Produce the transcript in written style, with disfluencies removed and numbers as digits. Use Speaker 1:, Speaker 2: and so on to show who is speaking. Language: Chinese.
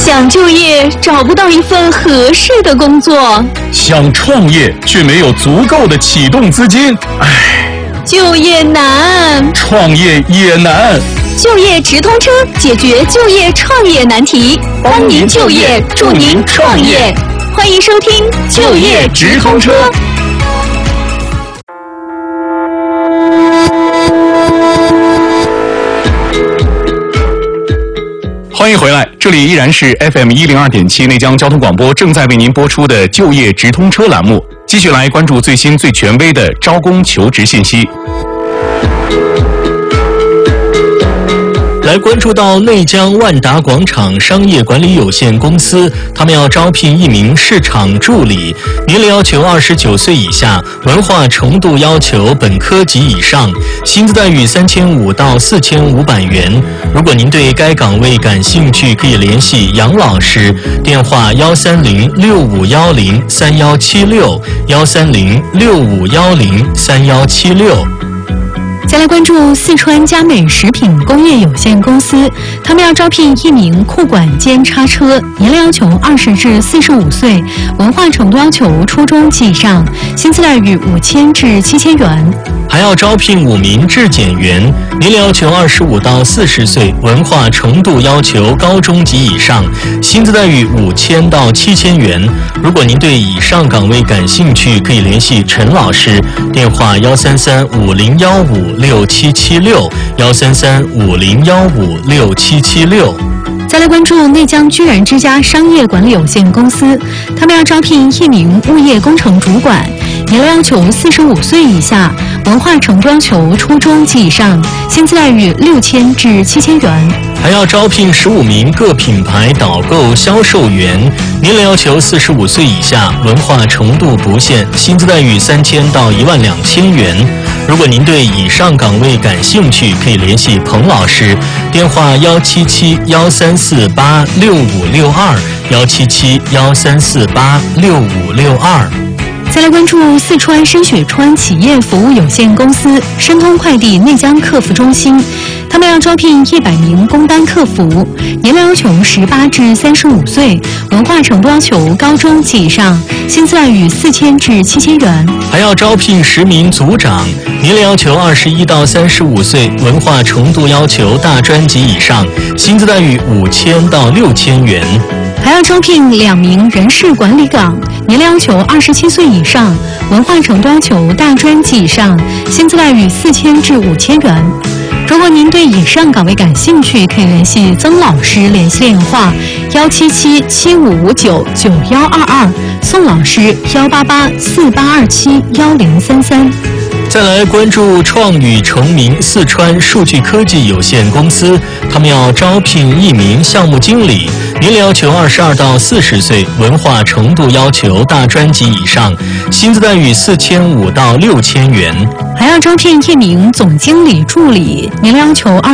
Speaker 1: 想就业找不到一份合适的工作，
Speaker 2: 想创业却没有足够的启动资金，
Speaker 1: 就业难，
Speaker 2: 创业也难。
Speaker 1: 就业直通车，解决就业创业难题，帮您就业，助您创业。欢迎收听就业直通车。
Speaker 2: 欢迎回来，这里依然是 FM102.7 内江交通广播正在为您播出的就业直通车栏目，继续来关注最新最权威的招工求职信息。
Speaker 3: 来关注到内江万达广场商业管理有限公司，他们要招聘一名市场助理，年龄要求29岁以下，文化程度要求本科及以上，薪资待遇3500到4500元。如果您对该岗位感兴趣，可以联系杨老师，电话13065103176，13065103176。
Speaker 1: 再来关注四川佳美食品工业有限公司，他们要招聘一名库管兼叉车，年龄要求20至45岁，文化程度要求初中及以上，薪资待遇5000至7000元。
Speaker 3: 还要招聘5名质检员，年龄要求25到40岁，文化程度要求高中及以上，薪资待遇5000到7000元。如果您对以上岗位感兴趣，可以联系陈老师，电话13350156776，13350156776。
Speaker 1: 再来关注内江居然之家商业管理有限公司，他们要招聘一名物业工程主管，年龄要求45岁以下，文化程度要求初中及以上，薪资待遇6000至7000元。
Speaker 3: 还要招聘15名各品牌导购销售员，年龄要求45岁以下，文化程度不限，薪资待遇3000到12000元。如果您对以上岗位感兴趣，可以联系彭老师，电话17713486562，17713486562。
Speaker 1: 再来关注四川深雪川企业服务有限公司申通快递内江客服中心，他们要招聘100名工单客服，年龄要求18至35岁，文化程度要求高中及以上，薪资待遇4000至7000元。
Speaker 3: 还要招聘10名组长，年龄要求21到35岁，文化程度要求大专及以上，薪资待遇5000到6000元。
Speaker 1: 还要招聘2名人事管理岗，年龄要求27岁以上，文化程度要求大专及以上，薪资待遇4000至5000元。如果您对以上岗位感兴趣，可以联系曾老师，联系电话17775599122，宋老师18848271033。
Speaker 3: 再来关注创宇成名四川数据科技有限公司，他们要招聘一名项目经理，年龄要求22到40岁，文化程度要求大专及以上，薪资待遇4500到6000元。
Speaker 1: 还要招聘一名总经理助理，年龄要求